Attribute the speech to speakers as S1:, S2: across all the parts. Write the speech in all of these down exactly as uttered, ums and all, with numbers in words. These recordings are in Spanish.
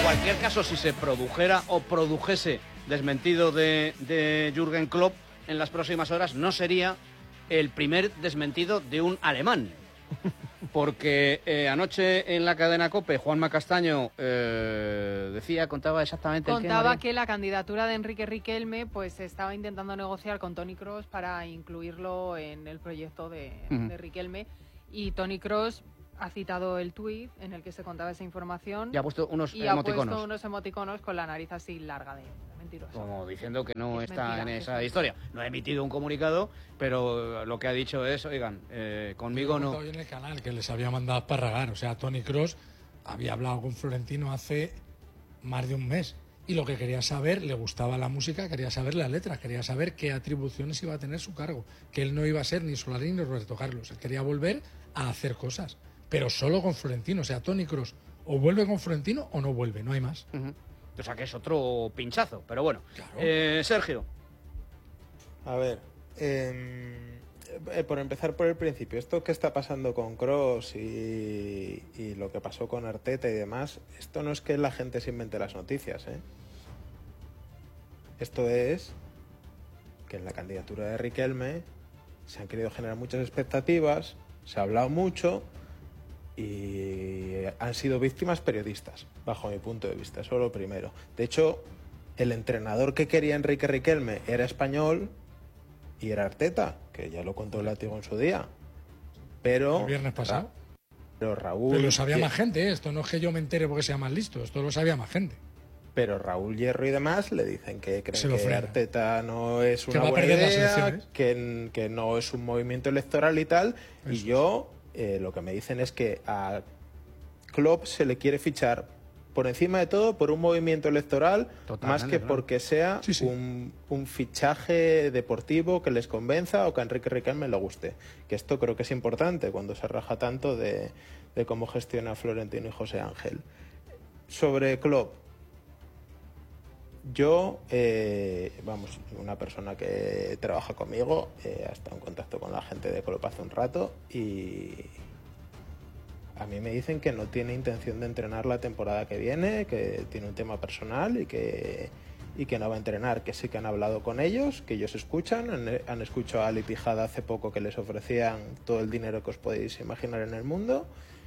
S1: cualquier caso, si se produjera o produjese desmentido de, de Jürgen Klopp en las próximas horas, no sería el primer desmentido de un alemán. Porque eh, anoche en la cadena COPE, Juanma Castaño eh, decía, contaba exactamente el qué,
S2: Contaba
S1: María.
S2: que la candidatura de Enrique Riquelme pues estaba intentando negociar con Toni Kroos para incluirlo en el proyecto de,
S1: Uh-huh.
S2: de Riquelme, y Toni Kroos ha citado el tuit en el que se contaba esa información
S1: Y ha puesto unos
S2: y ha
S1: emoticonos.
S2: puesto unos emoticonos con la nariz así larga de, de mentiroso.
S1: Como diciendo que no
S2: Es
S1: está
S2: mentira,
S1: en
S2: es
S1: esa
S2: mentira.
S1: historia. No ha emitido un comunicado, pero lo que ha dicho es, oigan, eh, conmigo no.
S3: Hoy en el canal que les había mandado a esparragar. O sea, Toni Kroos había hablado con Florentino hace más de un mes. Y lo que quería saber, le gustaba la música, quería saber las letras, quería saber qué atribuciones iba a tener su cargo. Que él no iba a ser ni Solari ni Roberto Carlos. Él quería volver a hacer cosas. Pero solo con Florentino. O sea, Toni Kroos o vuelve con Florentino o no vuelve, no hay más.
S1: Uh-huh. O sea, que es otro pinchazo, pero bueno.
S3: Claro.
S1: Eh, Sergio.
S4: A ver, eh, eh, por empezar por el principio, esto que está pasando con Kroos y, y lo que pasó con Arteta y demás, esto no es que la gente se invente las noticias, ¿eh? Esto es que en la candidatura de Riquelme se han querido generar muchas expectativas, se ha hablado mucho y han sido víctimas periodistas, bajo mi punto de vista, eso es lo primero. De hecho, el entrenador que quería Enrique Riquelme era español y era Arteta, que ya lo contó el Látigo en su día. Pero...
S3: El viernes pasado.
S4: Pero Raúl...
S3: Pero lo sabía
S4: que,
S3: más gente, ¿eh? Esto no es que yo me entere porque sea más listo, esto lo sabía más gente.
S4: Pero Raúl Hierro y demás le dicen que creen
S3: Se lo
S4: que
S3: frena.
S4: Arteta no es
S3: Que
S4: una
S3: va a
S4: buena
S3: perder las
S4: idea,
S3: elecciones.
S4: que, que no es un movimiento electoral y tal.
S3: Eso
S4: y
S3: es.
S4: yo, eh, lo que me dicen es que a Klopp se le quiere fichar por encima de todo por un movimiento electoral,
S1: Totalmente,
S4: más que
S1: claro.
S4: porque sea
S3: Sí, sí.
S4: Un, un fichaje deportivo que les convenza o que a Enrique Riquelme le guste. Que esto creo que es importante cuando se raja tanto de, de cómo gestiona Florentino y José Ángel. Sobre Klopp, yo, eh, vamos, una persona que trabaja conmigo, eh, ha estado en contacto con la gente de Klopp hace un rato y a mí me dicen que no tiene intención de entrenar la temporada que viene, que tiene un tema personal y que, y que no va a entrenar, que sí que han hablado con ellos, que ellos escuchan, han, han escuchado a Ali Pijada hace poco que les ofrecían todo el dinero que os podéis imaginar en el mundo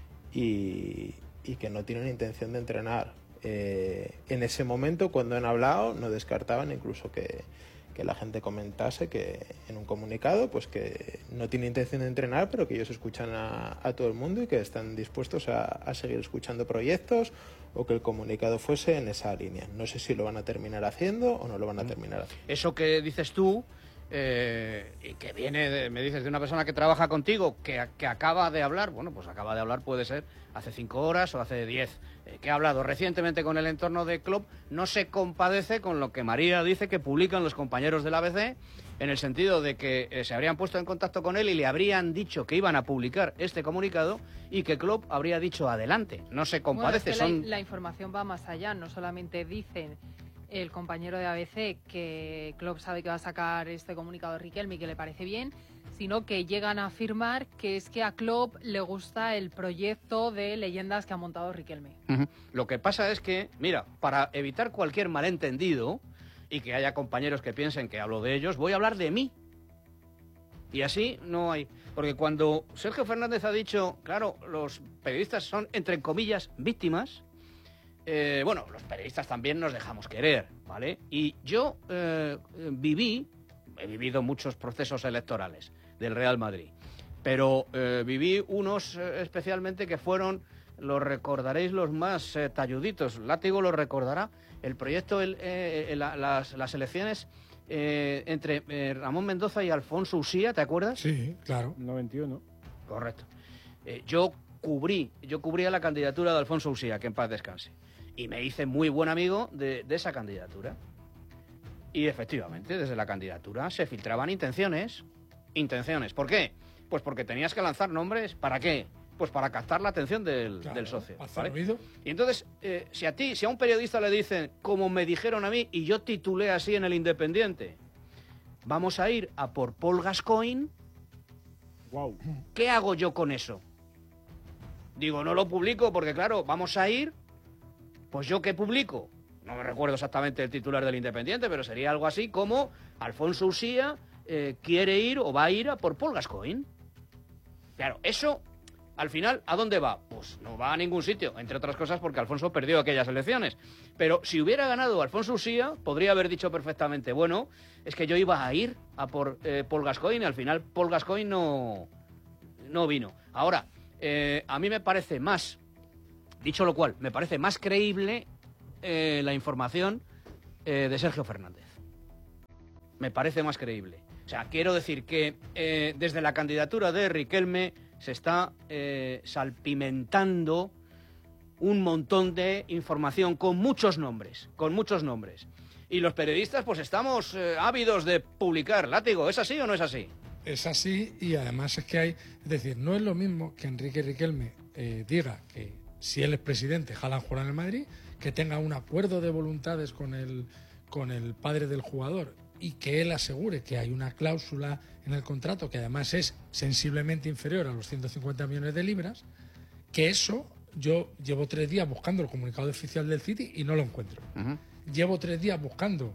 S4: y, y que no tienen intención de entrenar. Eh, en ese momento, cuando han hablado, no descartaban incluso que, que la gente comentase que en un comunicado pues que no tiene intención de entrenar, pero que ellos escuchan a, a todo el mundo y que están dispuestos a, a seguir escuchando proyectos, o que el comunicado fuese en esa línea. No sé si lo van a terminar haciendo o no lo van a terminar haciendo.
S1: Eso que dices tú, eh, y que viene, de, me dices, de una persona que trabaja contigo, que, que acaba de hablar, bueno, pues acaba de hablar, puede ser hace cinco horas o hace diez, eh, que ha hablado recientemente con el entorno de Klopp, no se compadece con lo que María dice que publican los compañeros del A B C, en el sentido de que eh, se habrían puesto en contacto con él y le habrían dicho que iban a publicar este comunicado y que Klopp habría dicho adelante. No se compadece.
S2: Bueno, es que
S1: son...
S2: la, la información va más allá, no solamente dicen el compañero de A B C que Klopp sabe que va a sacar este comunicado de Riquelme y que le parece bien, sino que llegan a afirmar que es que a Klopp le gusta el proyecto de leyendas que ha montado Riquelme.
S1: Uh-huh. Lo que pasa es que, mira, para evitar cualquier malentendido y que haya compañeros que piensen que hablo de ellos, voy a hablar de mí. Y así no hay... Porque cuando Sergio Fernández ha dicho, claro, los periodistas son, entre comillas, víctimas... Eh, bueno, los periodistas también nos dejamos querer, ¿vale? Y yo eh, viví, he vivido muchos procesos electorales del Real Madrid, pero eh, viví unos eh, especialmente que fueron, lo recordaréis, los más eh, talluditos. Látigo lo recordará, el proyecto, el, eh, la, las, las elecciones eh, entre eh, Ramón Mendoza y Alfonso Usía, ¿te acuerdas?
S3: Sí, claro.
S5: noventa y uno.
S1: Correcto. Eh, yo cubrí, yo cubría la candidatura de Alfonso Usía, que en paz descanse. Y me hice muy buen amigo de, de esa candidatura. Y efectivamente, desde la candidatura se filtraban intenciones. Intenciones. ¿Por qué? Pues porque tenías que lanzar nombres. ¿Para qué? Pues para captar la atención del,
S3: Claro,
S1: del socio.
S3: hacer
S1: ¿vale?
S3: ruido.
S1: Y entonces, eh, si a ti, si a un periodista le dicen, como me dijeron a mí, y yo titulé así en El Independiente, vamos a ir a por Paul Gascoigne,
S5: Wow.
S1: ¿qué hago yo con eso? Digo, no lo publico porque, claro, vamos a ir Pues yo que publico, no me recuerdo exactamente el titular del Independiente, pero sería algo así como Alfonso Usía eh, quiere ir o va a ir a por Paul Gascoigne. Claro, eso, al final, ¿a dónde va? Pues no va a ningún sitio, entre otras cosas porque Alfonso perdió aquellas elecciones. Pero si hubiera ganado Alfonso Usía, podría haber dicho perfectamente, bueno, es que yo iba a ir a por eh, Paul Gascoigne, y al final Paul Gascoigne no, no vino. Ahora, eh, a mí me parece más, dicho lo cual, me parece más creíble eh, la información eh, de Sergio Fernández. Me parece más creíble. O sea, quiero decir que eh, desde la candidatura de Riquelme se está eh, salpimentando un montón de información con muchos nombres, con muchos nombres. Y los periodistas pues estamos eh, ávidos de publicar. Látigo, ¿es así o no es así?
S3: Es así, y además es que hay... Es decir, no es lo mismo que Enrique Riquelme eh, diga que si él es presidente, Haaland jugará en el Madrid, que tenga un acuerdo de voluntades con el, con el padre del jugador y que él asegure que hay una cláusula en el contrato que además es sensiblemente inferior a los ciento cincuenta millones de libras, que eso yo llevo tres días buscando el comunicado oficial del City y no lo encuentro. Uh-huh. Llevo tres días buscando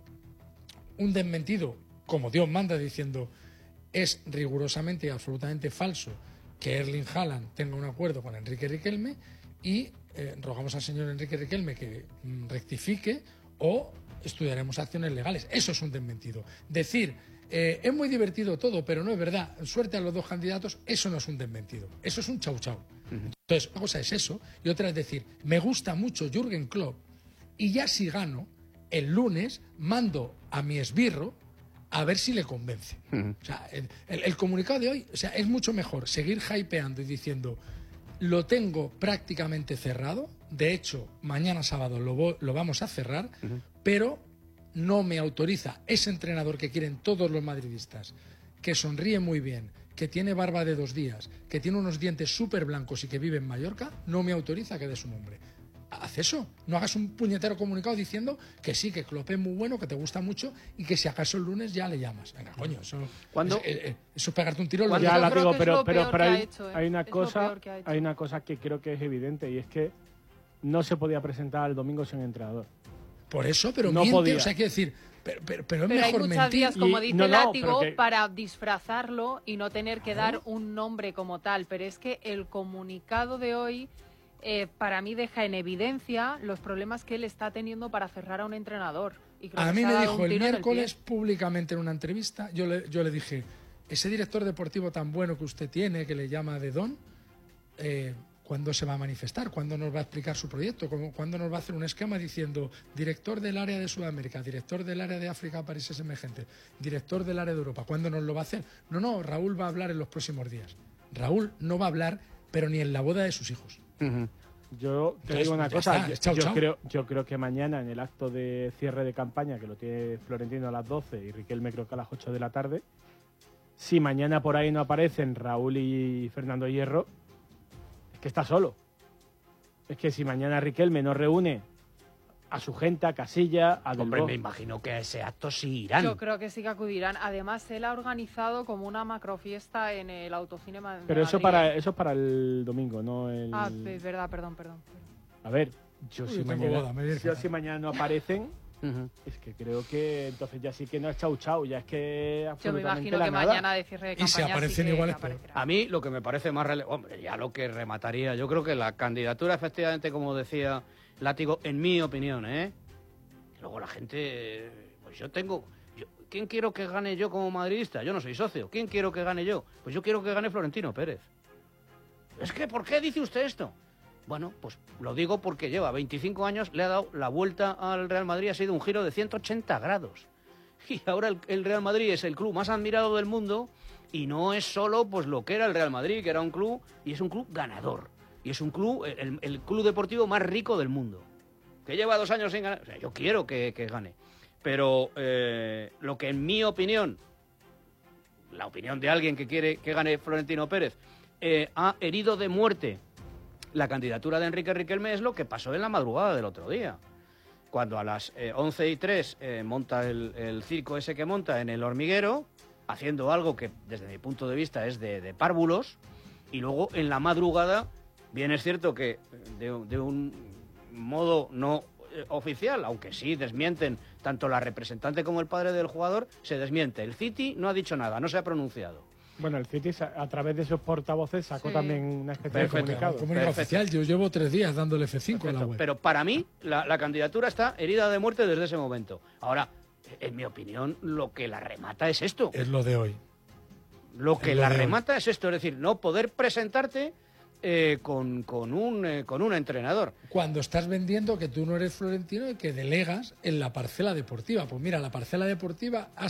S3: un desmentido, como Dios manda, diciendo es rigurosamente y absolutamente falso que Erling Haaland tenga un acuerdo con Enrique Riquelme, y eh, rogamos al señor Enrique Riquelme que mm, rectifique o estudiaremos acciones legales. Eso es un desmentido. Decir, eh, es muy divertido todo, pero no es verdad, suerte a los dos candidatos, eso no es un desmentido. Eso es un chau chau. Uh-huh. Entonces, una cosa es eso, y otra es decir, me gusta mucho Jürgen Klopp, y ya si gano, el lunes mando a mi esbirro a ver si le convence. Uh-huh. O sea, el, el, el comunicado de hoy, o sea, es mucho mejor seguir hypeando y diciendo, lo tengo prácticamente cerrado, de hecho, mañana sábado lo, lo vamos a cerrar, uh-huh. pero no me autoriza ese entrenador que quieren todos los madridistas, que sonríe muy bien, que tiene barba de dos días, que tiene unos dientes súper blancos y que vive en Mallorca, no me autoriza que dé su nombre. Haz eso, no hagas un puñetero comunicado diciendo que sí, que Klopp es muy bueno, que te gusta mucho y que si acaso el lunes ya le llamas. Venga, coño, eso,
S1: ¿Cuándo?
S3: Es, es, eso es pegarte un tiro.
S5: Lo ya la digo, pero, pero, pero hay,
S2: hecho, ¿eh?
S5: hay, una
S2: es
S5: cosa, hay una cosa que creo que es evidente, y es que no se podía presentar el domingo sin entrenador.
S3: Por eso, pero
S5: no
S3: miente,
S5: podía.
S3: O sea, hay que decir, pero, pero, pero es
S2: pero
S3: mejor
S2: hay muchas
S3: mentir.
S2: vías, como
S5: y,
S2: dice
S5: no, no,
S2: Látigo,
S5: que...
S2: para disfrazarlo y no tener que
S3: Claro.
S2: dar un nombre como tal. Pero es que el comunicado de hoy, eh, para mí, deja en evidencia los problemas que él está teniendo para cerrar a un entrenador. Y creo
S3: A
S2: que
S3: mí
S2: se ha
S3: me
S2: dado
S3: dijo
S2: un
S3: el
S2: tiro en
S3: miércoles
S2: pie.
S3: públicamente en una entrevista, yo le, yo le dije, ese director deportivo tan bueno que usted tiene, que le llama de Don, eh, ¿cuándo se va a manifestar? ¿Cuándo nos va a explicar su proyecto? ¿Cómo, ¿Cuándo nos va a hacer un esquema diciendo director del área de Sudamérica, director del área de África, países emergentes, director del área de Europa? ¿Cuándo nos lo va a hacer? No, no, Raúl va a hablar en los próximos días. Raúl no va a hablar, pero ni en la boda de sus hijos.
S1: Uh-huh.
S5: Yo te
S3: Entonces,
S5: digo una
S3: ya
S5: cosa,
S3: está,
S5: yo,
S3: chao,
S5: yo
S3: chao.
S5: creo, yo creo que mañana en el acto de cierre de campaña, que lo tiene Florentino a las doce y Riquelme creo que a las ocho de la tarde, si mañana por ahí no aparecen Raúl y Fernando Hierro, es que está solo. Es que si mañana Riquelme no reúne a su gente, a Casilla, a Del
S1: Hombre,
S5: Bosque,
S1: me imagino que a ese acto sí irán.
S2: Yo creo que sí que acudirán. Además, él ha organizado como una macrofiesta en el Autocine Ma- de
S5: pero eso
S2: Madrid.
S5: para eso es para el domingo, no el...
S2: Ah, es verdad, perdón, perdón.
S5: A ver, yo
S3: Uy,
S5: si
S3: yo tengo
S5: mañana,
S3: boda, me viene
S5: yo
S3: fatal.
S5: si mañana no aparecen,
S1: Uh-huh.
S5: es que creo que entonces ya sí que no es chau chau, ya es que
S2: Yo me
S5: absolutamente
S2: imagino
S5: la
S2: que
S5: nada.
S2: mañana de cierre de
S3: Y si
S2: campaña
S3: aparecen
S2: sí que
S3: igual es peor.
S2: aparecerá.
S1: A mí lo que me parece más relevante, hombre, ya lo que remataría, yo creo que la candidatura, efectivamente, como decía Látigo, en mi opinión, ¿eh? Luego la gente, pues yo tengo, yo, ¿quién quiero que gane yo como madridista? Yo no soy socio. ¿Quién quiero que gane yo? Pues yo quiero que gane Florentino Pérez. Es que, ¿por qué dice usted esto? Bueno, pues lo digo porque lleva veinticinco años, le ha dado la vuelta al Real Madrid, ha sido un giro de ciento ochenta grados. Y ahora el, el Real Madrid es el club más admirado del mundo y no es solo pues lo que era el Real Madrid, que era un club, y es un club ganador. Y es un club, el, el club deportivo más rico del mundo. Que lleva dos años sin ganar. O sea, yo quiero que, que gane. Pero eh, lo que en mi opinión, la opinión de alguien que quiere que gane Florentino Pérez, eh, ha herido de muerte la candidatura de Enrique Riquelme es lo que pasó en la madrugada del otro día. Cuando a las eh, once y tres eh, monta el, el circo ese que monta en el hormiguero, haciendo algo que desde mi punto de vista es de, de párvulos, y luego en la madrugada, bien es cierto que de, de un modo no eh, oficial, aunque sí desmienten tanto la representante como el padre del jugador, se desmiente. El City no ha dicho nada, no se ha pronunciado.
S5: Bueno, el City a través de sus portavoces sacó
S2: Sí.
S5: también una especie
S1: Perfecto.
S5: de comunicado.
S3: Comunicado
S1: Perfecto.
S3: oficial, yo llevo tres días dándole F cinco a la
S1: Perfecto.
S3: web.
S1: Pero para mí la, la candidatura está herida de muerte desde ese momento. Ahora, en mi opinión, lo que la remata es esto.
S3: Es lo de hoy.
S1: Lo que
S3: es lo
S1: la
S3: de hoy.
S1: remata es esto, es decir, no poder presentarte eh, con, con, un, eh, con un entrenador.
S3: Cuando estás vendiendo que tú no eres Florentino y que delegas en la parcela deportiva. Pues mira, la parcela deportiva ha